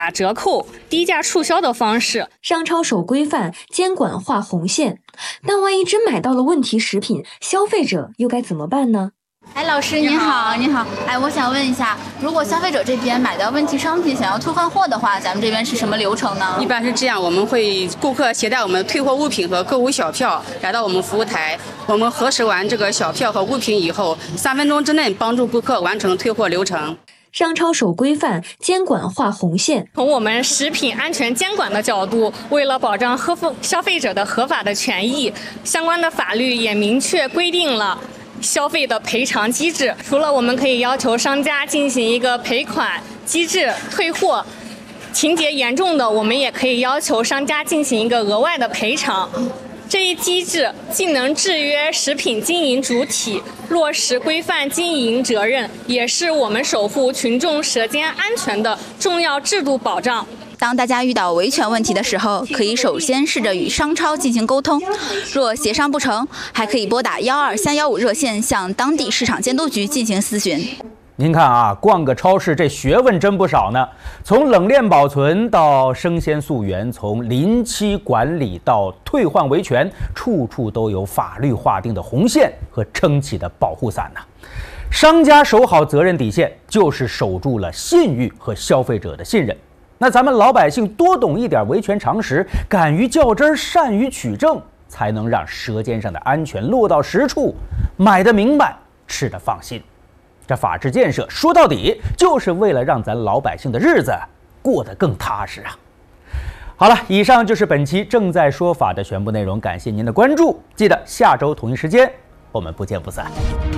打折扣、低价促销的方式。 商超守规范，监管画红线。但万一真买到了问题食品，消费者又该怎么办呢？ 哎，老师您好，您好。哎，我想问一下，如果消费者这边买到问题商品，想要退换货的话，咱们这边是什么流程呢？ 一般是这样，我们会顾客携带我们退货物品和购物小票来到我们服务台，我们核实完这个小票和物品以后，3分钟之内帮助顾客完成退货流程。 商超守规范，监管画红线。 从我们食品安全监管的角度，为了保障消费者的合法的权益，相关的法律也明确规定了消费的赔偿机制。除了我们可以要求商家进行一个赔款机制退货，情节严重的，我们也可以要求商家进行一个额外的赔偿。这一机制既能制约食品经营主体，落实规范经营责任，也是我们守护群众舌尖安全的重要制度保障。 当大家遇到维权问题的时候，可以首先试着与商超进行沟通，若协商不成，还可以拨打12315热线向当地市场监督局进行咨询。 您看啊，逛个超市这学问真不少呢。从冷链保存到生鲜溯源，从临期管理到退换维权，处处都有法律划定的红线和撑起的保护伞呢。商家守好责任底线，就是守住了信誉和消费者的信任。那咱们老百姓多懂一点维权常识，敢于较真，善于取证，才能让舌尖上的安全落到实处，买得明白，吃得放心。这法治建设说到底就是为了让咱老百姓的日子过得更踏实啊！好了，以上就是本期正在说法的全部内容，感谢您的关注，记得下周同一时间我们不见不散。